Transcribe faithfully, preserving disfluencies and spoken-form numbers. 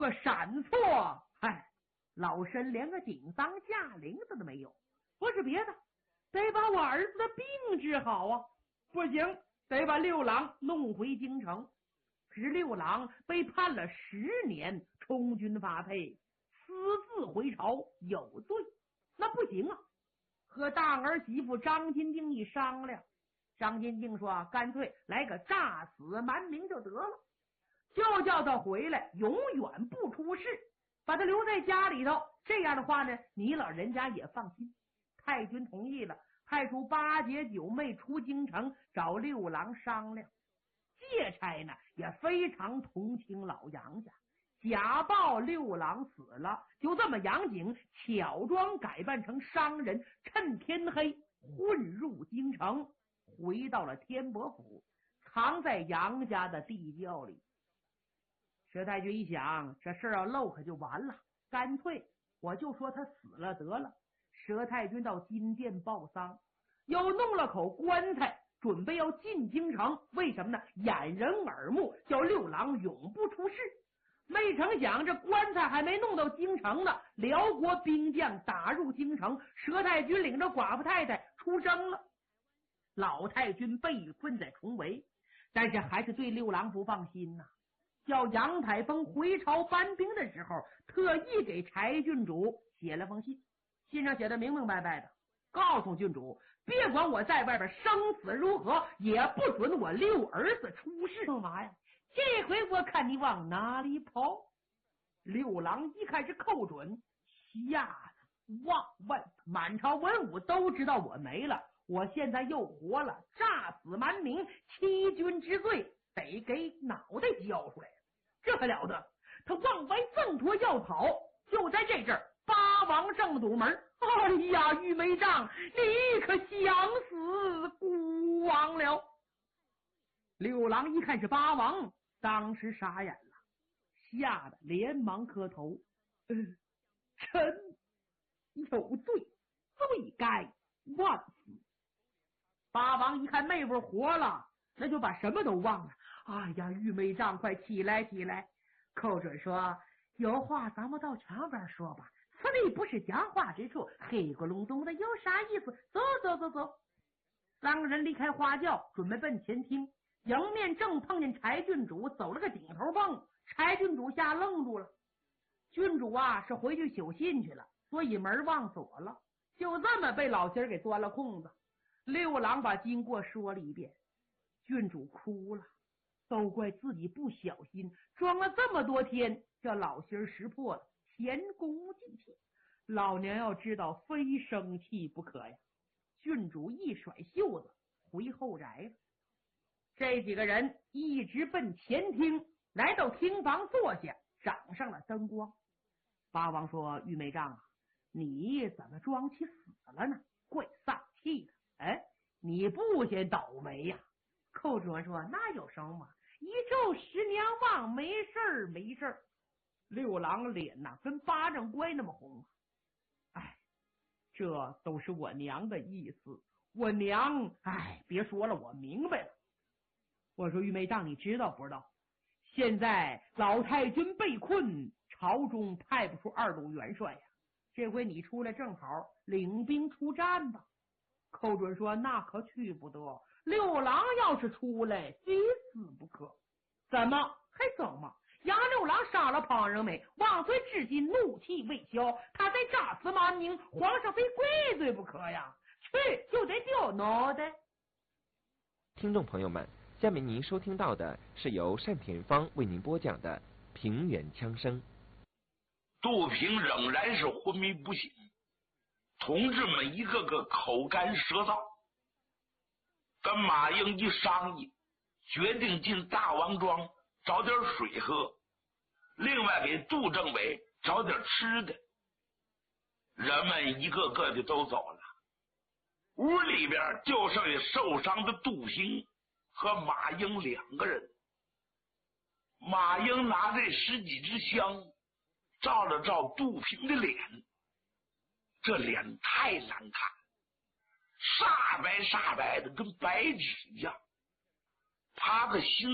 个闪错，哎，老身连个顶丧驾铃子都没有，不是别的，得把我儿子的病治好啊！不行，得把六郎弄回京城。可是六郎被判了十年，充军发配，私自回朝，有罪。那不行啊！和大儿媳妇张金定一商量，张金定说干脆来个诈死瞒名就得了，就叫他回来，永远不出事，把他留在家里头。这样的话呢，你老人家也放心。太君同意了，派出八姐九妹出京城找六郎商量。介差呢也非常同情老杨家，假报六郎死了，就这么杨景巧装改扮成商人，趁天黑混入京城，回到了天伯府，藏在杨家的地窖里。佘太君一想，这事儿要漏可就完了，干脆我就说他死了得了。佘太君到金殿报丧，又弄了口棺材，准备要进京城。为什么呢？掩人耳目，叫六郎永不出事。没成想这棺材还没弄到京城呢，辽国兵将打入京城，佘太君领着寡妇太太出征了。老太君被困在重围，但是还是对六郎不放心呐、啊。叫杨太峰回朝搬兵的时候，特意给柴郡主写了封信，信上写的明明白白的，告诉郡主别管我在外边生死如何，也不准我六儿子出事。干嘛呀？这回我看你往哪里跑！六郎一看是寇准，吓得忘问，满朝文武都知道我没了，我现在又活了，诈死瞒名，欺君之罪得给脑袋交出来，这还了得！他往外挣脱要跑，就在这阵儿，八王正堵门。哎呀，玉梅丈，你可想死孤王了！六郎一看是八王，当时傻眼了，吓得连忙磕头：“呃，臣有罪，罪该万死。”八王一看妹夫活了，那就把什么都忘了。哎呀，玉梅丈，快起来起来！寇准说：“有话咱们到墙边说吧，此地不是讲话之处，黑咕隆咚的有啥意思？走走走走。”三个人离开花轿，准备奔前厅，迎面正碰见柴郡主走了个顶头蹦，柴郡主吓愣住了。郡主啊是回去写信去了，所以门忘锁了，就这么被老仙儿给钻了空子。六郎把经过说了一遍，郡主哭了，都怪自己不小心，装了这么多天，这老心识破了，前功尽弃。老娘要知道，非生气不可呀！郡主一甩袖子，回后宅了。这几个人一直奔前厅，来到厅房坐下，掌上了灯光。八王说：“玉梅丈啊，你怎么装起死了呢？怪丧气的。哎，你不嫌倒霉呀、啊？”寇准说：“那有什么？一昼十年旺，没事儿没事儿。”六郎脸呐、啊、跟巴掌乖那么红。哎，这都是我娘的意思。我娘，哎，别说了，我明白了。我说玉梅丈，你知道不知道？现在老太君被困，朝中派不出二路元帅呀。这回你出来正好，领兵出战吧。寇准说：“那可去不得。六郎要是出来，非死不可。”怎么还怎么？杨六郎杀了旁人没？万岁至今怒气未消，他在诈死瞒名，皇上非归罪不可呀！去就得掉脑袋。 听众朋友们，下面您收听到的是由单田芳为您播讲的平原枪声。 杜平仍然是昏迷不醒，同志们一个个口干舌燥，跟马英一商议，决定进大王庄找点水喝，另外给杜政委找点吃的。人们一个个的都走了，屋里边就剩下受伤的杜平和马英两个人。马英拿这十几支香照了照杜平的脸，这脸太难看，煞白煞白的，跟白纸一样。他的心